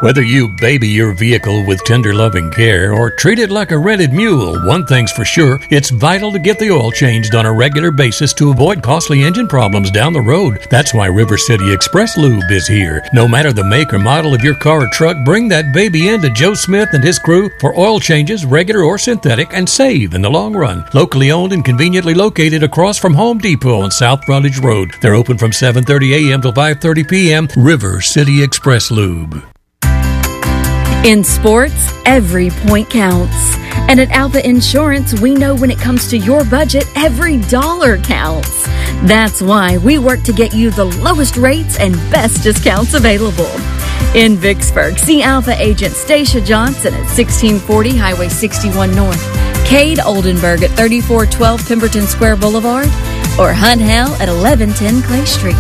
Whether you baby your vehicle with tender loving care or treat it like a rented mule, one thing's for sure, it's vital to get the oil changed on a regular basis to avoid costly engine problems down the road. That's why River City Express Lube is here. No matter the make or model of your car or truck, bring that baby in to Joe Smith and his crew for oil changes, regular or synthetic, and save in the long run. Locally owned and conveniently located across from Home Depot on South Frontage Road. They're open from 7:30 a.m. till 5:30 p.m. River City Express Lube. In sports, every point counts. And at Alpha Insurance, we know when it comes to your budget, every dollar counts. That's why we work to get you the lowest rates and best discounts available. In Vicksburg, see Alpha agent Stacia Johnson at 1640 Highway 61 North, Cade Oldenburg at 3412 Pemberton Square Boulevard, or Hunt Hell at 1110 Clay Street.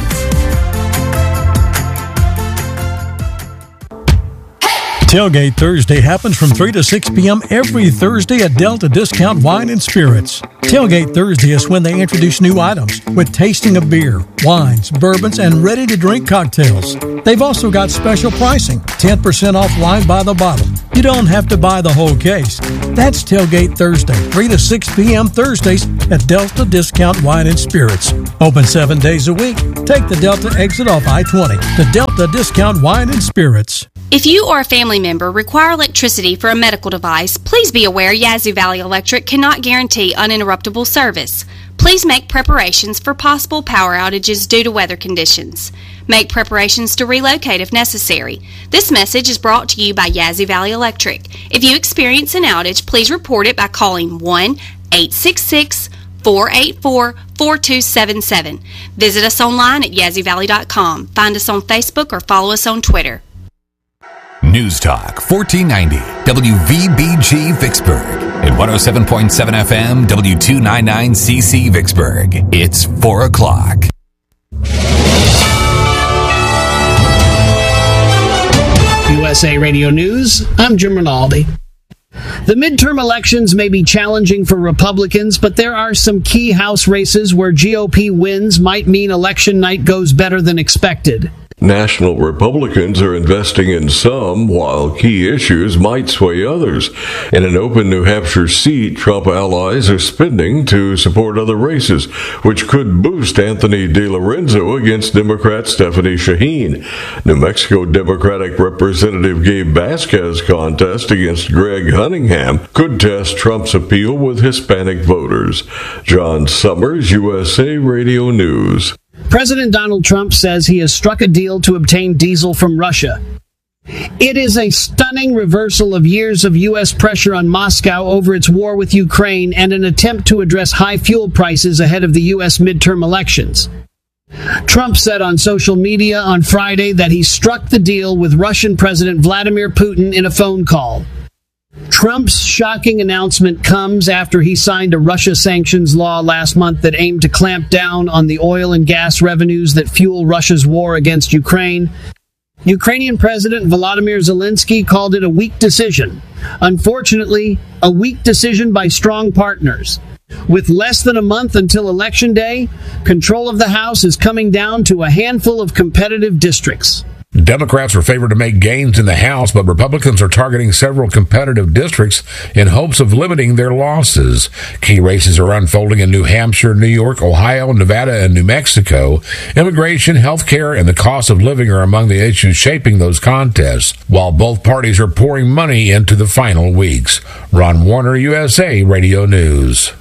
Tailgate Thursday happens from 3 to 6 p.m. every Thursday at Delta Discount Wine and Spirits. Tailgate Thursday is when they introduce new items with tasting of beer, wines, bourbons, and ready-to-drink cocktails. They've also got special pricing, 10% off wine by the bottle. You don't have to buy the whole case. That's Tailgate Thursday, 3 to 6 p.m. Thursdays at Delta Discount Wine and Spirits. Open 7 days a week. Take the Delta exit off I-20 to Delta Discount Wine and Spirits. If you or a family member require electricity for a medical device, please be aware Yazoo Valley Electric cannot guarantee uninterruptible service. Please make preparations for possible power outages due to weather conditions. Make preparations to relocate if necessary. This message is brought to you by Yazoo Valley Electric. If you experience an outage, please report it by calling 1-866-484-4277. Visit us online at yazzoovalley.com. Find us on Facebook or follow us on Twitter. News Talk 1490 WVBG Vicksburg and 107.7 FM W299CC Vicksburg. It's 4 o'clock. USA Radio News, I'm Jim Rinaldi. The midterm elections may be challenging for Republicans, but there are some key House races where GOP wins might mean election night goes better than expected. National Republicans are investing in some, while key issues might sway others. In an open New Hampshire seat, Trump allies are spending to support other races, which could boost Anthony DeLorenzo against Democrat Stephanie Shaheen. New Mexico Democratic Representative Gabe Vasquez's contest against Greg Cunningham could test Trump's appeal with Hispanic voters. John Summers, USA Radio News. President Donald Trump says he has struck a deal to obtain diesel from Russia. It is a stunning reversal of years of U.S. pressure on Moscow over its war with Ukraine and an attempt to address high fuel prices ahead of the U.S. midterm elections. Trump said on social media on Friday that he struck the deal with Russian President Vladimir Putin in a phone call. Trump's shocking announcement comes after he signed a Russia sanctions law last month that aimed to clamp down on the oil and gas revenues that fuel Russia's war against Ukraine. Ukrainian President Volodymyr Zelensky called it a weak decision. Unfortunately, a weak decision by strong partners. With less than a month until Election Day, control of the House is coming down to a handful of competitive districts. Democrats are favored to make gains in the House, but Republicans are targeting several competitive districts in hopes of limiting their losses. Key races are unfolding in New Hampshire, New York, Ohio, Nevada, and New Mexico. Immigration, health care, and the cost of living are among the issues shaping those contests, while both parties are pouring money into the final weeks. Ron Warner, USA Radio News.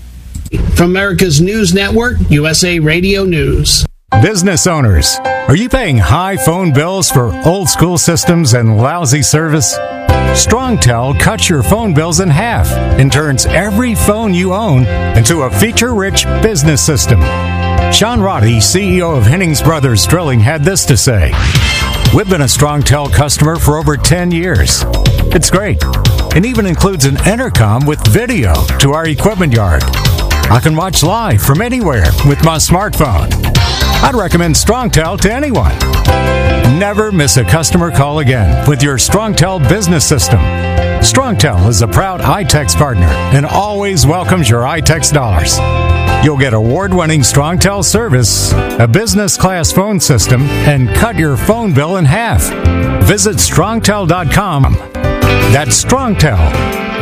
From America's News Network, USA Radio News. Business owners, are you paying high phone bills for old school systems and lousy service? StrongTel cuts your phone bills in half and turns every phone you own into a feature-rich business system. Sean Roddy, CEO of Hennings Brothers Drilling, had this to say: "We've been a StrongTel customer for over 10 years. It's great. It even includes an intercom with video to our equipment yard. I can watch live from anywhere with my smartphone. I'd recommend StrongTel to anyone. Never miss a customer call again with your StrongTel business system. StrongTel is a proud iTex partner and always welcomes your iTex dollars. You'll get award-winning StrongTel service, a business-class phone system, and cut your phone bill in half. Visit StrongTel.com. That's StrongTel,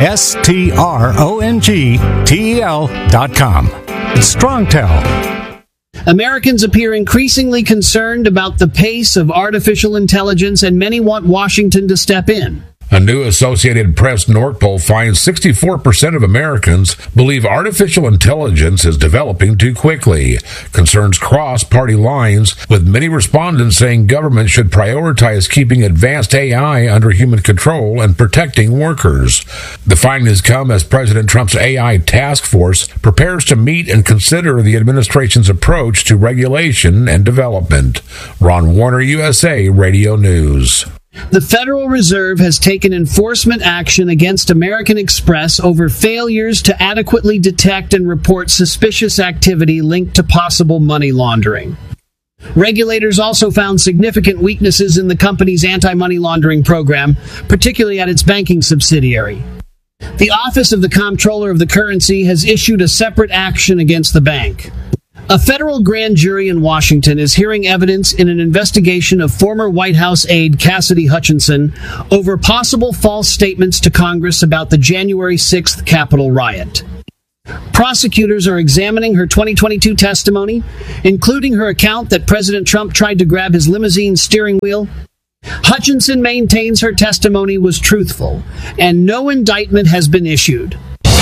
StrongTel.com. It's StrongTel. Americans appear increasingly concerned about the pace of artificial intelligence, and many want Washington to step in. A new Associated Press NORC poll finds 64% of Americans believe artificial intelligence is developing too quickly. Concerns cross party lines, with many respondents saying government should prioritize keeping advanced AI under human control and protecting workers. The findings come as President Trump's AI task force prepares to meet and consider the administration's approach to regulation and development. Ron Warner, USA Radio News. The Federal Reserve has taken enforcement action against American Express over failures to adequately detect and report suspicious activity linked to possible money laundering. Regulators also found significant weaknesses in the company's anti-money laundering program, particularly at its banking subsidiary. The Office of the Comptroller of the Currency has issued a separate action against the bank. A federal grand jury in Washington is hearing evidence in an investigation of former White House aide Cassidy Hutchinson over possible false statements to Congress about the January 6th Capitol riot. Prosecutors are examining her 2022 testimony, including her account that President Trump tried to grab his limousine's steering wheel. Hutchinson maintains her testimony was truthful, and no indictment has been issued.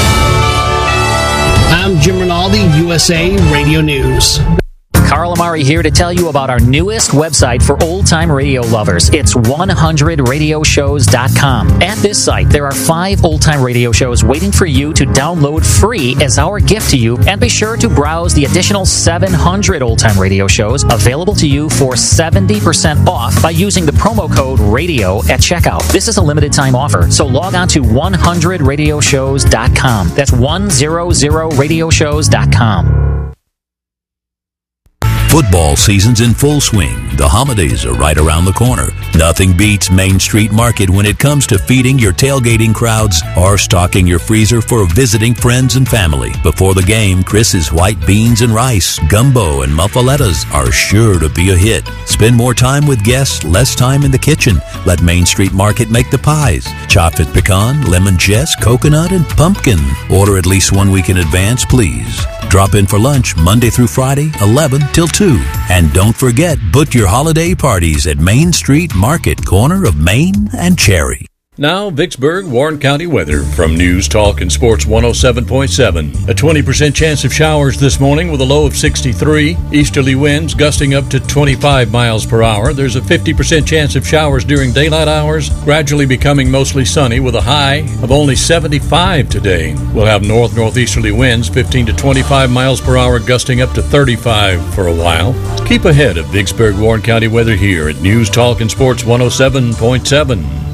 I'm Jim Rinaldi, USA Radio News. Carl Amari here to tell you about our newest website for old-time radio lovers. It's 100radioshows.com. At this site, there are 5 old-time radio shows waiting for you to download free as our gift to you, and be sure to browse the additional 700 old-time radio shows available to you for 70% off by using the promo code RADIO at checkout. This is a limited-time offer, so log on to 100radioshows.com. That's 100radioshows.com. Football season's in full swing. The holidays are right around the corner. Nothing beats Main Street Market when it comes to feeding your tailgating crowds or stocking your freezer for visiting friends and family. Before the game, Chris's white beans and rice, gumbo, and muffalettas are sure to be a hit. Spend more time with guests, less time in the kitchen. Let Main Street Market make the pies. Chocolate pecan, lemon zest, coconut, and pumpkin. Order at least 1 week in advance, please. Drop in for lunch Monday through Friday, 11 till 2. And don't forget, book your holiday parties at Main Street Market, corner of Main and Cherry. Now, Vicksburg, Warren County weather from News Talk and Sports 107.7. A 20% chance of showers this morning with a low of 63. Easterly winds gusting up to 25 miles per hour. There's a 50% chance of showers during daylight hours, gradually becoming mostly sunny with a high of only 75 today. We'll have northeasterly winds 15 to 25 miles per hour, gusting up to 35 for a while. Keep ahead of Vicksburg, Warren County weather here at News Talk and Sports 107.7.